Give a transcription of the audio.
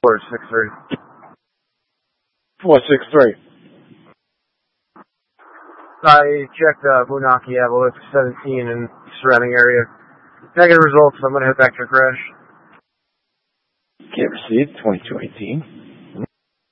463. 463. I checked Bunaki Ave, 17 and surrounding area. Negative results, so I'm going to head back to the crash. Can't receive 2218.